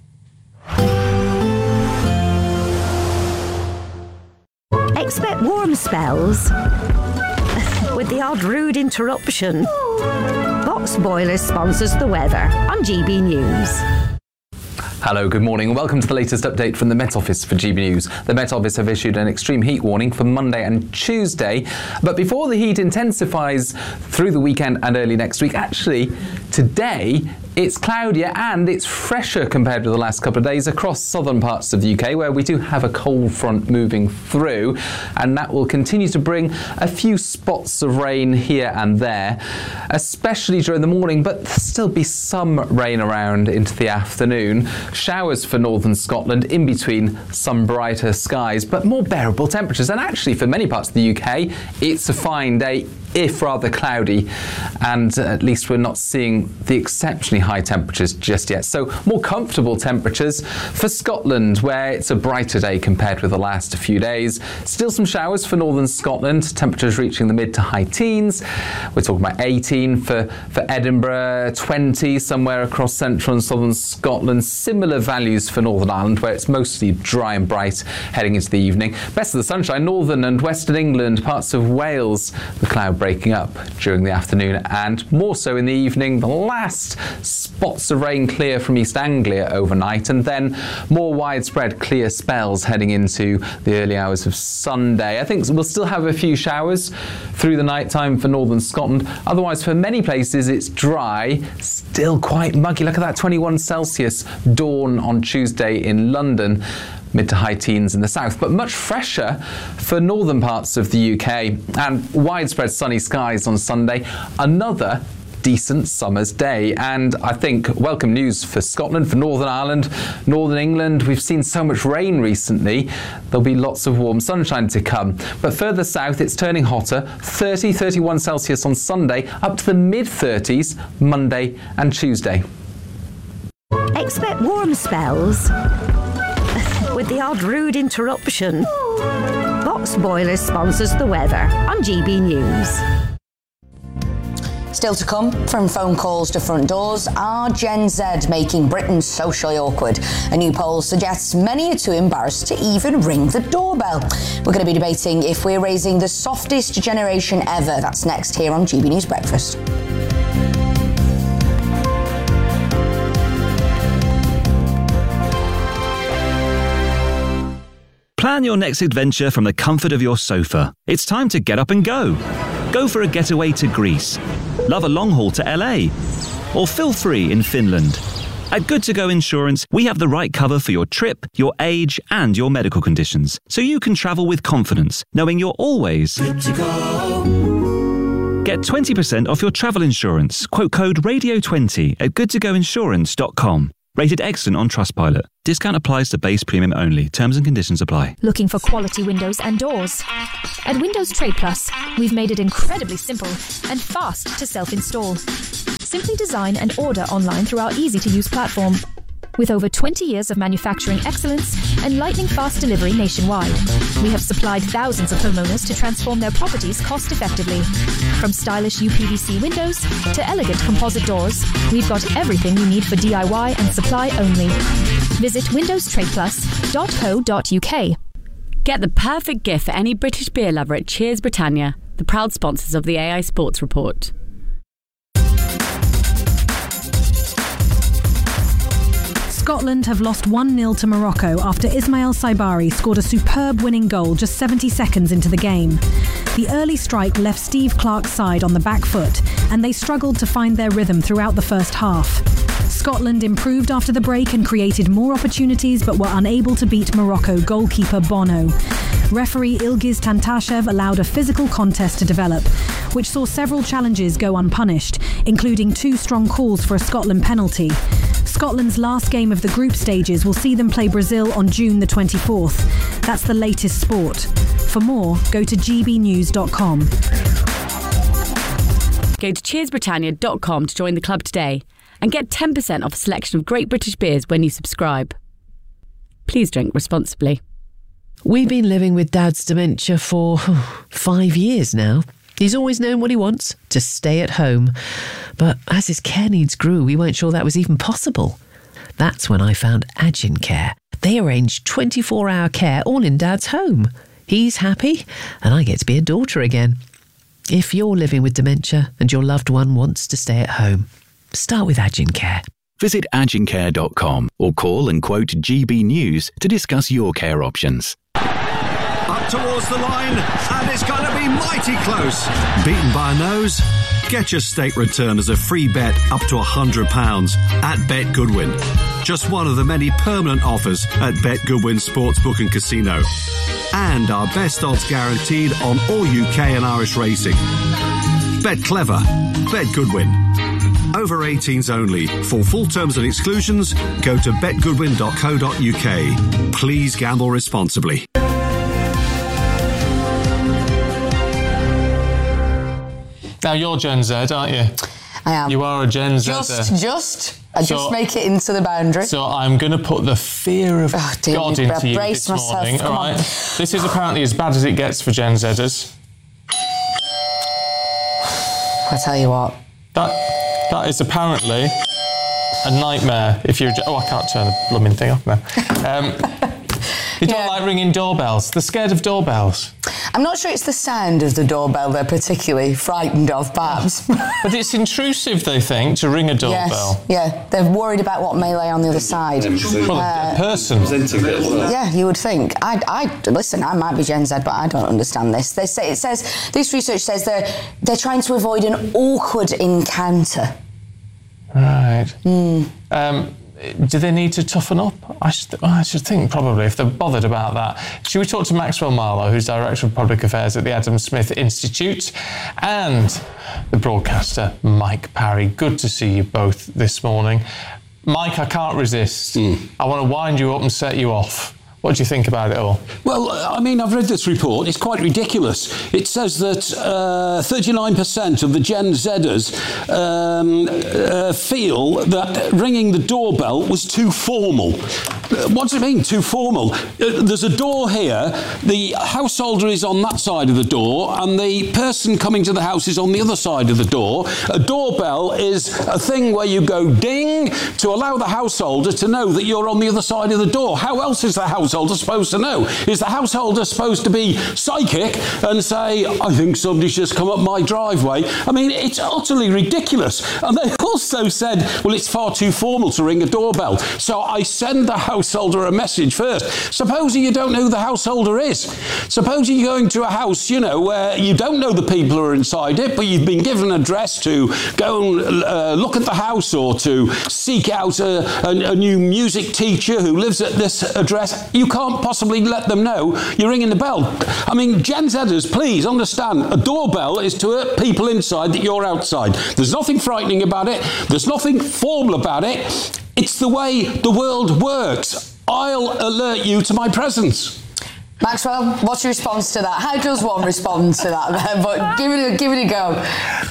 Expect warm spells with the odd rude interruption. Box Boilers sponsors the weather on G B News. Hello, good morning, and welcome to the latest update from the Met Office for G B News. The Met Office have issued an extreme heat warning for Monday and Tuesday, but before the heat intensifies through the weekend and early next week, actually, today it's cloudier and it's fresher compared with the last couple of days across southern parts of the U K, where we do have a cold front moving through, and that will continue to bring a few spots of rain here and there, especially during the morning, but there'll still be some rain around into the afternoon. Showers for northern Scotland, in between some brighter skies, but more bearable temperatures. And actually, for many parts of the U K, it's a fine day, if rather cloudy, and at least we're not seeing the exceptionally high temperatures just yet. So more comfortable temperatures for Scotland, where it's a brighter day compared with the last few days. Still some showers for northern Scotland, temperatures reaching the mid to high teens. We're talking about eighteen for, for Edinburgh, twenty somewhere across central and southern Scotland. Similar values for Northern Ireland, where it's mostly dry and bright heading into the evening. Best of the sunshine, northern and western England, parts of Wales, the cloud cloud breaking up during the afternoon and more so in the evening. The last spots of rain clear from East Anglia overnight, and then more widespread clear spells heading into the early hours of Sunday. I think we'll still have a few showers through the night time for northern Scotland. Otherwise, for many places, it's dry, still quite muggy. Look at that, twenty-one Celsius dawn on Tuesday in London. Mid to high teens in the south, but much fresher for northern parts of the U K, and widespread sunny skies on Sunday. Another decent summer's day, and I think welcome news for Scotland, for Northern Ireland, Northern England. We've seen so much rain recently. There'll be lots of warm sunshine to come, but further south it's turning hotter. thirty, thirty-one Celsius on Sunday, up to the mid thirties Monday and Tuesday. Expect warm spells with the odd rude interruption. Box Boilers sponsors the weather on G B News. Still to come, from phone calls to front doors, are Gen Z making Britain socially awkward? A new poll suggests many are too embarrassed to even ring the doorbell. We're going to be debating if we're raising the softest generation ever. That's next here on G B News Breakfast. Plan your next adventure from the comfort of your sofa. It's time to get up and go. Go for a getaway to Greece. Love a long haul to L A. Or feel free in Finland. At Good To Go Insurance, we have the right cover for your trip, your age, and your medical conditions, so you can travel with confidence, knowing you're always good to go. Get twenty percent off your travel insurance. Quote code radio twenty at good to go insurance dot com. Rated excellent on Trustpilot. Discount applies to base premium only. Terms and conditions apply. Looking for quality windows and doors? At Windows Trade Plus, we've made it incredibly simple and fast to self-install. Simply design and order online through our easy-to-use platform. With over twenty years of manufacturing excellence and lightning-fast delivery nationwide, we have supplied thousands of homeowners to transform their properties cost-effectively. From stylish U P V C windows to elegant composite doors, we've got everything you need for D I Y and supply only. Visit windows trade plus dot co dot U K. Get the perfect gift for any British beer lover at Cheers Britannia, the proud sponsors of the A I Sports Report. Scotland have lost one nil to Morocco after Ismail Saibari scored a superb winning goal just seventy seconds into the game. The early strike left Steve Clarke's side on the back foot, and they struggled to find their rhythm throughout the first half. Scotland improved after the break and created more opportunities, but were unable to beat Morocco goalkeeper Bono. Referee Ilgiz Tantashev allowed a physical contest to develop, which saw several challenges go unpunished, including two strong calls for a Scotland penalty. Scotland's last game of the group stages will see them play Brazil on June the twenty-fourth. That's the latest sport. For more, go to g b news dot com. Go to cheers britannia dot com to join the club today and get ten percent off a selection of great British beers when you subscribe. Please drink responsibly. We've been living with Dad's dementia for five years now. He's always known what he wants, to stay at home. But as his care needs grew, we weren't sure that was even possible. That's when I found Agin Care. They arrange twenty-four hour care all in Dad's home. He's happy, and I get to be a daughter again. If you're living with dementia and your loved one wants to stay at home, start with Agin Care. Visit agin care dot com or call and quote G B News to discuss your care options. Up towards the line, and it's going to be mighty close. Beaten by a nose? Get your stake return as a free bet up to one hundred pounds at Bet Goodwin. Just one of the many permanent offers at Bet Goodwin Sportsbook and Casino. And our best odds guaranteed on all U K and Irish racing. Bet clever. Bet Goodwin. Over eighteens only. For full terms and exclusions, go to bet goodwin dot co dot U K. Please gamble responsibly. Now, you're Gen Z, aren't you? I am. You are a Gen Z. Just, just. I So- just make it into the boundary. So I'm going to put the fear of Oh, dear, God you've into you braced this myself, morning. come All on. right. This is apparently as bad as it gets for Gen Zers. I tell you what. That that is apparently a nightmare. If you're, oh, I can't turn the blooming thing off now. Um, you don't like ringing doorbells. They're scared of doorbells. I'm not sure it's the sound of the doorbell they're particularly frightened of, perhaps. But it's intrusive, they think, to ring a doorbell. Yes, yeah. They're worried about what may lay on the other side. Well, Uh, a person. Yeah, you would think. I, I listen. I might be Gen Z, but I don't understand this. They say it says this research says they're they're trying to avoid an awkward encounter. Right. Mm. Um, do they need to toughen up? I should, I should think probably, if they're bothered about that. Should we talk to Maxwell Marlowe, who's Director of Public Affairs at the Adam Smith Institute, and the broadcaster, Mike Parry. Good to see you both this morning. Mike, I can't resist. Mm. I want to wind you up and set you off. What do you think about it all? Well, I mean, I've read this report. It's quite ridiculous. It says that uh, thirty-nine percent of the Gen Zers um, uh, feel that ringing the doorbell was too formal. What does it mean, too formal? Uh, there's a door here, the householder is on that side of the door, and the person coming to the house is on the other side of the door. A doorbell is a thing where you go ding to allow the householder to know that you're on the other side of the door. How else is the householder supposed to know? Is the householder supposed to be psychic and say, I think somebody's just come up my driveway? I mean, it's utterly ridiculous. And they also said, well, it's far too formal to ring a doorbell. So I send the householder a message first. Supposing you don't know who the householder is. Supposing you're going to a house, you know, where you don't know the people who are inside it, but you've been given an address to go and uh, look at the house or to seek out a, a, a new music teacher who lives at this address. You can't possibly let them know you're ringing the bell. I mean, Gen Zers, please understand, a doorbell is to alert people inside that you're outside. There's nothing frightening about it. There's nothing formal about it. It's the way the world works. I'll alert you to my presence. Maxwell, what's your response to that? How does one respond to that? But give it a, give it a go.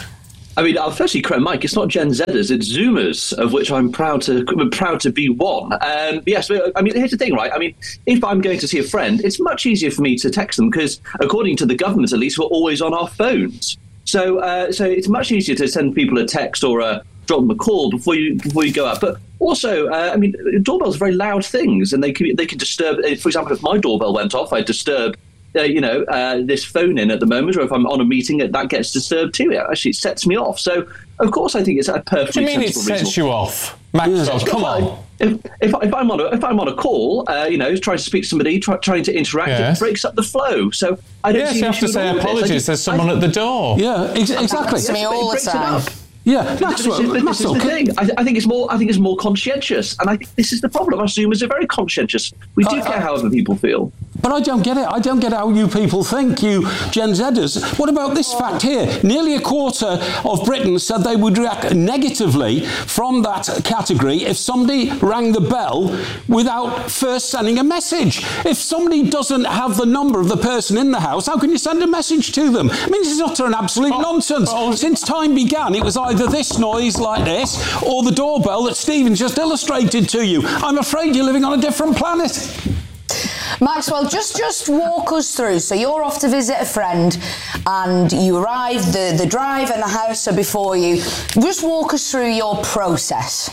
I mean, I'll firstly correct Mike. It's not Gen Zers, it's Zoomers, of which I'm proud to proud to be one. Um, yes, I mean, here's the thing, right? I mean, if I'm going to see a friend, it's much easier for me to text them because, according to the government, at least, we're always on our phones. So, uh, so it's much easier to send people a text or a drop them a call before you before you go out. But also, uh, I mean, doorbells are very loud things, and they can they can disturb. For example, if my doorbell went off, I'd disturb. Uh, you know, uh, this phone in at the moment, or if I'm on a meeting, that gets disturbed too. It actually sets me off. So, of course, I think it's a perfectly What do you mean it sensible sets reason. you off? Maxwell, come on. If, if, if I'm on a if I'm on a call, uh, you know, trying to speak to somebody, try, trying to interact, Yes. it breaks up the flow. So I don't Yes, see you an have to issue say at all with this. I apologies. just- There's someone I- at the door. Yeah, ex- exactly. To me all the time. Yeah, This Maxwell, is, this Maxwell, is the can- thing. I, I think it's more. I think it's more conscientious, and I think this is the problem. Our Zoomers are very conscientious. We do I- care I- how other people feel. But I don't get it. I don't get how you people think, you Gen Zers. What about this fact here? Nearly a quarter of Britain said they would react negatively from that category if somebody rang the bell without first sending a message. If somebody doesn't have the number of the person in the house, how can you send a message to them? I mean, this is utter and absolute nonsense. Since time began, it was either this noise like this or the doorbell that Stephen's just illustrated to you. I'm afraid you're living on a different planet. Maxwell, just just walk us through. So you're off to visit a friend and you arrive, the, the drive and the house are before you. Just walk us through your process.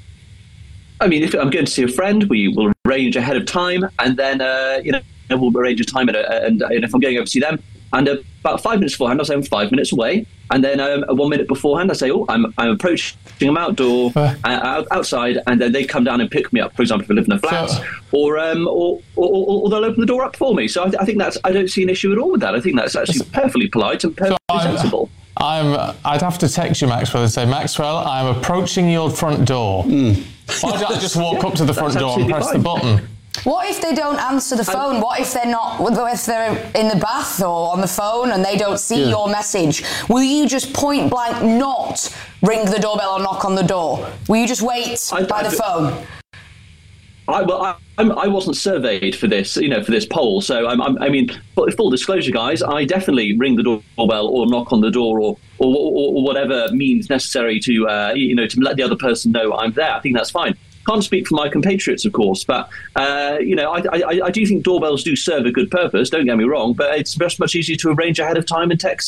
I mean, if I'm going to see a friend, we will arrange ahead of time, and then uh, you know we'll arrange a time, at a, and, and if I'm going over to see them, and uh, about five minutes beforehand, I'll say I'm five minutes away, and then um, one minute beforehand, I say, oh, I'm I'm approaching them outdoor, uh, out, outside, and then they come down and pick me up. For example, if I live in a flat, So- or um, or, or, or or they'll open the door up for me. So I, th- I think that's I don't see an issue at all with that. I think that's actually perfectly polite and perfectly sensible. I'm, I'd have to text you, Maxwell, and say, Maxwell, I'm approaching your front door. Why don't I just walk up to the front That's door and absolutely press fine. the button? What if they don't answer the phone? What if they're not, if they're in the bath or on the phone and they don't see Yeah. your message? Will you just point blank not ring the doorbell or knock on the door? Will you just wait by the phone? I, well, I, I'm, I wasn't surveyed for this, you know, for this poll. So I'm, I'm, I mean, full full disclosure, guys, I definitely ring the doorbell or knock on the door or or, or, or whatever means necessary to, uh, you know, to let the other person know I'm there. I think that's fine. Can't speak for my compatriots, of course, but uh, you know, I, I, I do think doorbells do serve a good purpose. Don't get me wrong, but it's just much easier to arrange ahead of time and text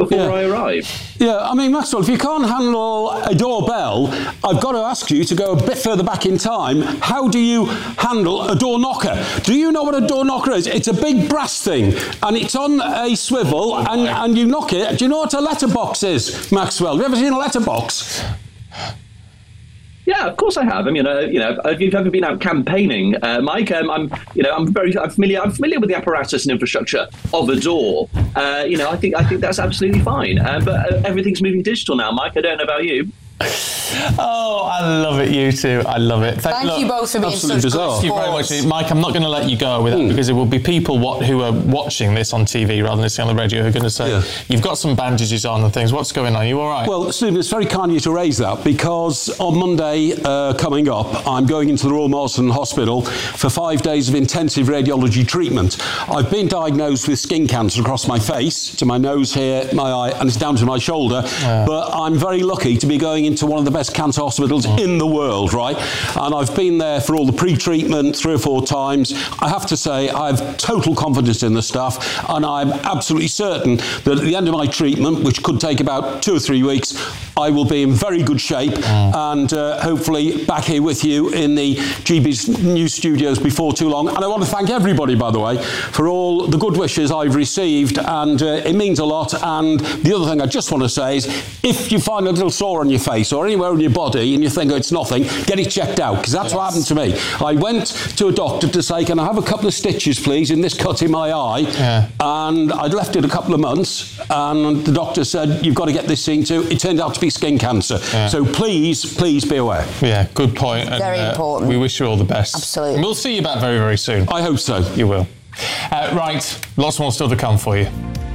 before Yeah. I arrive. Yeah, I mean, Maxwell, if you can't handle a doorbell, I've got to ask you to go a bit further back in time. How do you handle a door knocker? Do you know what a door knocker is? It's a big brass thing, and it's on a swivel, and, and you knock it. Do you know what a letterbox is, Maxwell? Have you ever seen a letterbox? Yeah, of course I have. I mean, uh, you know, if you've ever been out campaigning, uh, Mike, um, I'm, you know, I'm very, I'm familiar, I'm familiar with the apparatus and infrastructure of a door. Uh, you know, I think, I think that's absolutely fine. Uh, but uh, everything's moving digital now, Mike. I don't know about you. Oh, I love it, you two. I love it. Thank look, you both for being such good Thank you very much. sports. Mike, I'm not going to let you go with that Mm. because there will be people what, who are watching this on T V rather than listening on the radio who are going to say, Yeah. you've got some bandages on and things. What's going on? Are you all right? Well, Stephen, it's very kind of you to raise that because on Monday uh, coming up, I'm going into the Royal Marsden Hospital for five days of intensive radiology treatment. I've been diagnosed with skin cancer across my face, to my nose here, my eye, and it's down to my shoulder. Yeah. But I'm very lucky to be going into one of the best cancer hospitals Mm. in the world, right? And I've been there for all the pre-treatment three or four times. I have to say, I have total confidence in the staff, and I'm absolutely certain that at the end of my treatment, which could take about two or three weeks, I will be in very good shape Mm. and uh, hopefully back here with you in the G B's news studios before too long. And I want to thank everybody, by the way, for all the good wishes I've received, and uh, it means a lot. And the other thing I just want to say is, if you find a little sore on your face or anywhere in your body and you think, oh, it's nothing, get it checked out, because that's Yes. what happened to me. I went to a doctor to say, can I have a couple of stitches, please, in this cut in my eye? Yeah. And I'd left it a couple of months, and the doctor said, you've got to get this seen to. It turned out to be skin cancer. Yeah. So please, please be aware. Yeah, good point. And, Very important. We wish you all the best. Absolutely. And we'll see you back very, very soon. I hope so. You will. Uh, right, lots more still to come for you.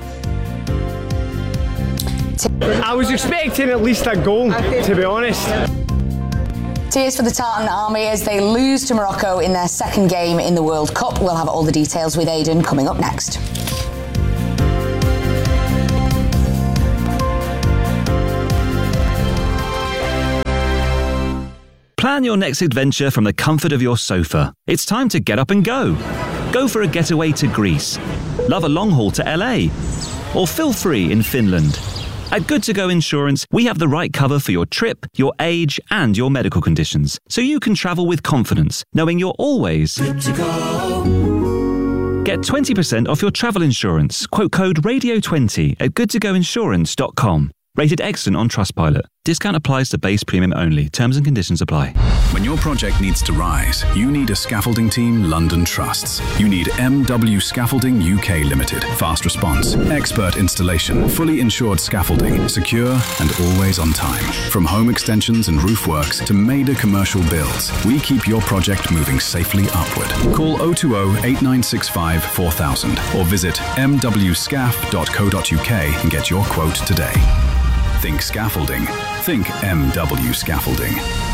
I was expecting at least a goal, to be honest. Tears for the Tartan Army as they lose to Morocco in their second game in the World Cup. We'll have all the details with Aidan coming up next. Plan your next adventure from the comfort of your sofa. It's time to get up and go. Go for a getaway to Greece. Love a long haul to L A. Or feel free in Finland. At Good To Go Insurance, we have the right cover for your trip, your age, and your medical conditions, so you can travel with confidence, knowing you're always good to go. Get twenty percent off your travel insurance. Quote code radio twenty at good to go insurance dot com. Rated excellent on Trustpilot. Discount applies to base premium only. Terms and conditions apply. When your project needs to rise, you need a scaffolding team London trusts. You need M W Scaffolding U K Limited. Fast response, expert installation, fully insured scaffolding, secure and always on time. From home extensions and roof works to major commercial builds, we keep your project moving safely upward. Call oh two oh, eight nine six five, four thousand or visit m w scaf dot co dot u k and get your quote today. Think scaffolding. Think M W Scaffolding.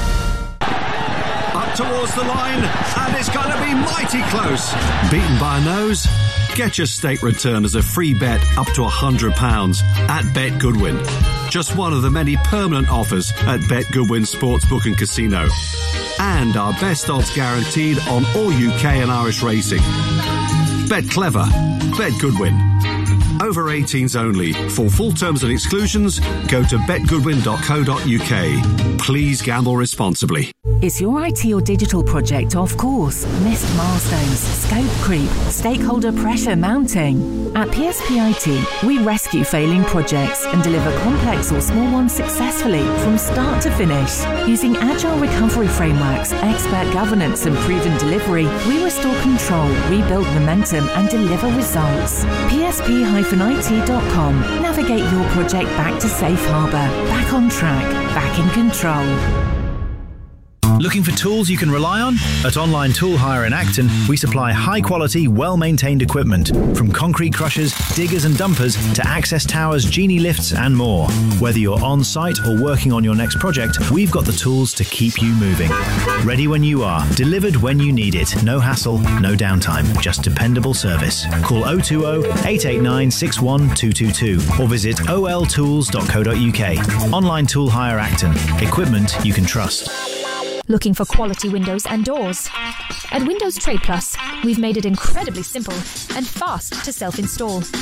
Up towards the line, and it's going to be mighty close. Beaten by a nose? Get your stake return as a free bet up to one hundred pounds at Bet Goodwin. Just one of the many permanent offers at Bet Goodwin Sportsbook and Casino. And our best odds guaranteed on all U K and Irish racing. Bet clever. Bet Goodwin. Over eighteens only. For full terms and exclusions, go to bet goodwin dot co dot u k. Please gamble responsibly. Is your I T or digital project off course? Missed milestones, scope creep, stakeholder pressure mounting? At P S P I T, we rescue failing projects and deliver complex or small ones successfully from start to finish. Using agile recovery frameworks, expert governance and proven delivery, we restore control, rebuild momentum and deliver results. P S P I T dot com. Navigate your project back to safe harbour, back on track, back in control. Looking for tools you can rely on? At Online Tool Hire in Acton, we supply high-quality, well-maintained equipment, from concrete crushers, diggers and dumpers to access towers, genie lifts and more. Whether you're on-site or working on your next project, we've got the tools to keep you moving. Ready when you are, delivered when you need it. No hassle, no downtime, just dependable service. Call oh two oh, eight eight nine, six one two two two or visit o l tools dot co dot u k. Online Tool Hire Acton. Equipment you can trust. Looking for quality windows and doors? At Windows Trade Plus, we've made it incredibly simple and fast to self-install.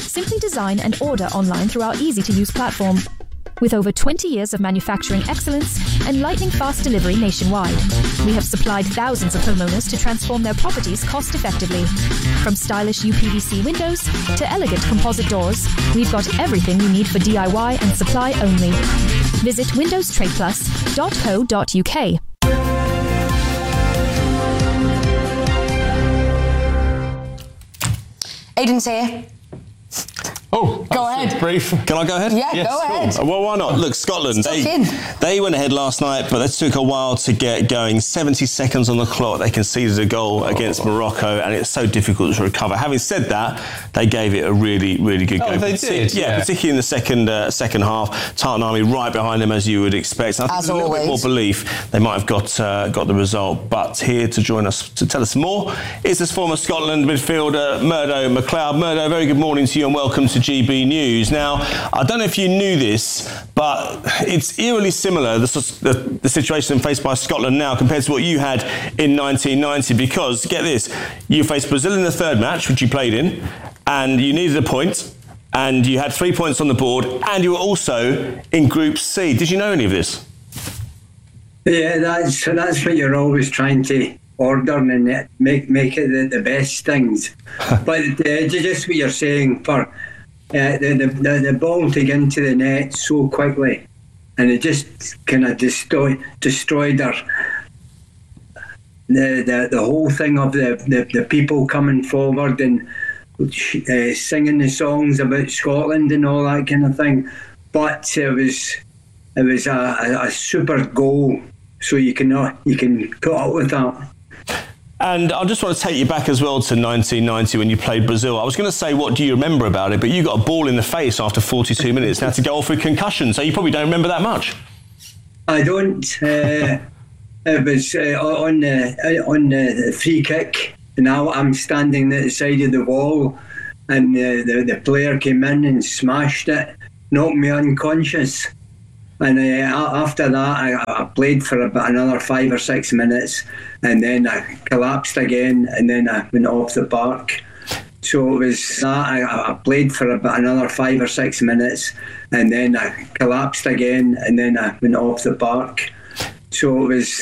Simply design and order online through our easy-to-use platform. With over twenty years of manufacturing excellence and lightning-fast delivery nationwide, we have supplied thousands of homeowners to transform their properties cost-effectively. From stylish U P V C windows to elegant composite doors, we've got everything you need for D I Y and supply only. Visit windows trade plus dot co dot uk. Aidan's here. Oh, go ahead. Brief. Can I go ahead? Yeah, yes, go ahead. Cool. Well, why not? Look, Scotland, they, they went ahead last night, but it took a while to get going. seventy seconds on the clock, they conceded a goal against Morocco, and it's so difficult to recover. Having said that, they gave it a really, really good oh, game. they Partic- did? Yeah, yeah, particularly in the second uh, second half. Tartan Army right behind them, as you would expect. And I think As with a little always. bit more belief, they might have got uh, got the result. But here to join us, to tell us more, is this former Scotland midfielder, Murdo McLeod. Murdo, very good morning to you and welcome to G B News. Now, I don't know if you knew this, but it's eerily similar, the, the, the situation faced by Scotland now compared to what you had in nineteen ninety, because, get this, you faced Brazil in the third match, which you played in, and you needed a point, and you had three points on the board, and you were also in Group C. Did you know any of this? Yeah, that's that's what you're always trying to order and make make it the, the best things. But uh, just what you're saying, for uh, the, the, the the ball to get into the net so quickly, and it just kind of destroy, destroyed our the, the the whole thing of the, the, the people coming forward and uh, singing the songs about Scotland and all that kind of thing. But it was it was a, a, a super goal, so you can you can put up with that. And I just want to take you back as well to nineteen ninety when you played Brazil. I was going to say, what do you remember about it? But you got a ball in the face after forty-two minutes and had to go off with concussion, so you probably don't remember that much. I don't. Uh, it was uh, on the on the free kick. Now I'm standing at the side of the wall, and uh, the the player came in and smashed it, knocked me unconscious. And uh, after that, I, I played for about another five or six minutes, and then I collapsed again, and then I went off the park. So it was that. I, I played for about another five or six minutes, and then I collapsed again, and then I went off the park. So it was